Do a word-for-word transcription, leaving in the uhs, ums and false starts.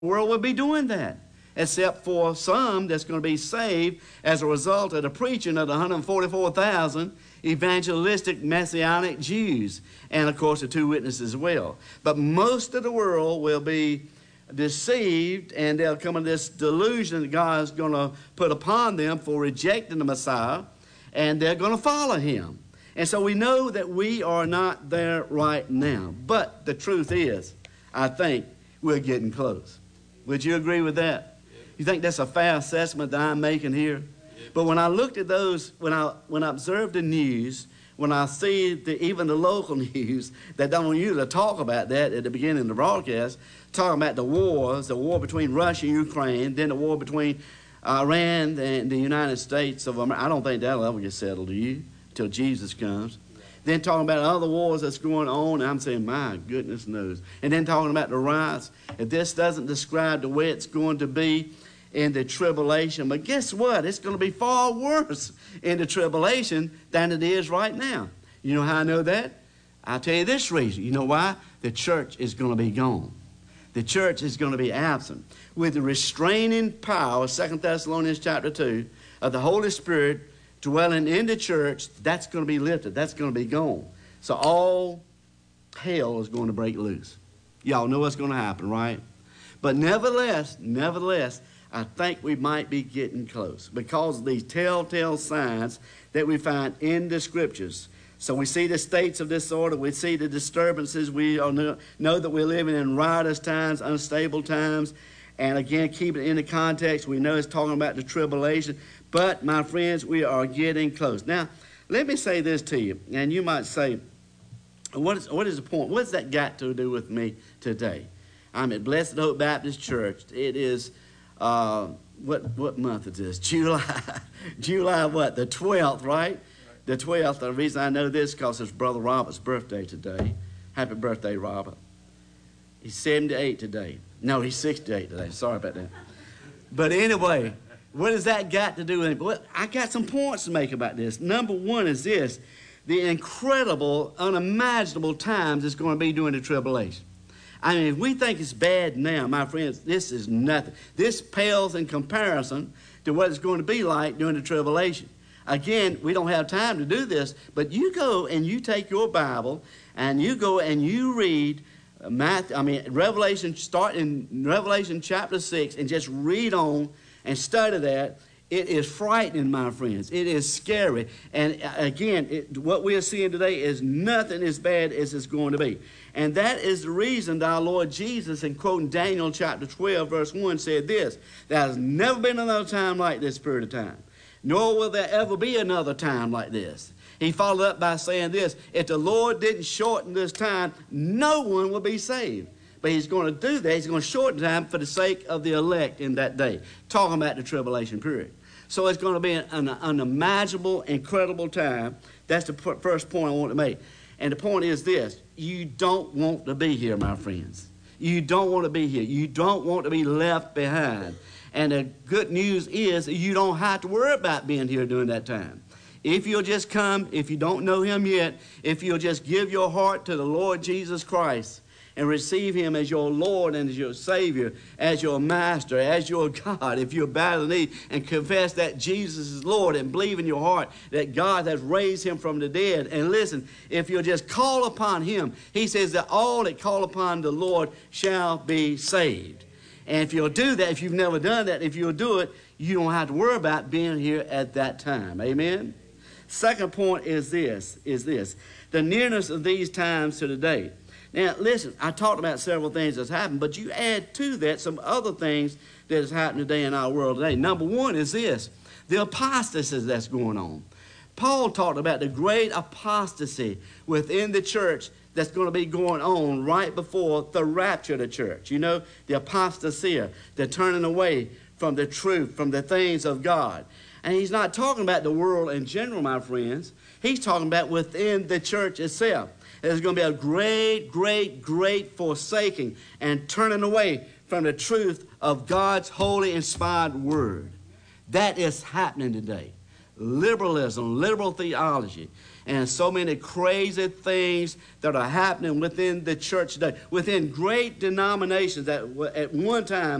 world will be doing that, except for some that's going to be saved as a result of the preaching of the one hundred forty-four thousand evangelistic Messianic Jews, and of course the two witnesses as well. But most of the world will be deceived, and they'll come in this delusion that God's going to put upon them for rejecting the Messiah, and they're going to follow him. And so we know that we are not there right now. But the truth is, I think we're getting close. Would you agree with that? Yep. You think that's a fair assessment that I'm making here? Yep. But when I looked at those, when I when I observed the news, when I see the, even the local news that don't usually talk about that at the beginning of the broadcast, talking about the wars, the war between Russia and Ukraine, then the war between Iran and the United States of America. I don't think that'll ever get settled, do you? Till Jesus comes. Then talking about other wars that's going on, and I'm saying, my goodness knows. And then talking about the riots. If this doesn't describe the way it's going to be in the tribulation, but guess what? It's going to be far worse in the tribulation than it is right now. You know how I know that? I'll tell you this reason. You know why? The church is going to be gone. The church is going to be absent. With the restraining power, Second Thessalonians chapter two, of the Holy Spirit dwelling in the church, that's going to be lifted. That's going to be gone. So all hell is going to break loose. Y'all know what's going to happen, right? But nevertheless, nevertheless, I think we might be getting close because of these telltale signs that we find in the Scriptures. So we see the states of disorder. We see the disturbances. We know, know that we're living in riotous times, unstable times. And again, keep it in the context. We know it's talking about the tribulation. But, my friends, we are getting close. Now, let me say this to you. And you might say, what is, what is the point? What's that got to do with me today? I'm at Blessed Hope Baptist Church. It is, uh, what, what month is this? July. July what? The twelfth, right? The twelfth. The reason I know this is because it's Brother Robert's birthday today. Happy birthday, Robert. He's seventy-eight today. No, he's sixty-eight today. Sorry about that. But anyway, what has that got to do with it? Well, I got some points to make about this. Number one is this. The incredible, unimaginable times it's going to be during the tribulation. I mean, if we think it's bad now, my friends, this is nothing. This pales in comparison to what it's going to be like during the tribulation. Again, we don't have time to do this, but you go and you take your Bible and you go and you read Matthew, I mean, Revelation, start in Revelation chapter six and just read on and study that. It is frightening, my friends. It is scary. And again, it, what we are seeing today is nothing as bad as it's going to be. And that is the reason that our Lord Jesus, in quoting Daniel chapter twelve, verse one, said this: there has never been another time like this period of time, nor will there ever be another time like this. He followed up by saying this: if the Lord didn't shorten this time, no one will be saved. But he's going to do that. He's going to shorten time for the sake of the elect in that day. Talking about the tribulation period. So it's going to be an, an unimaginable, incredible time. That's the p- first point I want to make. And the point is this: you don't want to be here, my friends. You don't want to be here. You don't want to be left behind. And the good news is you don't have to worry about being here during that time. If you'll just come, if you don't know him yet, if you'll just give your heart to the Lord Jesus Christ and receive him as your Lord and as your Savior, as your Master, as your God, if you're bow the knee and confess that Jesus is Lord and believe in your heart that God has raised him from the dead. And listen, if you'll just call upon him, he says that all that call upon the Lord shall be saved. And if you'll do that, if you've never done that, if you'll do it, you don't have to worry about being here at that time. Amen? Second point is this, is this. The nearness of these times to the day. Now, listen, I talked about several things that's happened, but you add to that some other things that is happening today in our world today. Number one is this: the apostasy that's going on. Paul talked about the great apostasy within the church that's going to be going on right before the rapture of the church. You know, the apostasy, the turning away from the truth, from the things of God. And he's not talking about the world in general, my friends. He's talking about within the church itself. There's going to be a great, great, great forsaking and turning away from the truth of God's holy, inspired word. That is happening today. Liberalism, liberal theology. and so many crazy things that are happening within the church today, within great denominations that at one time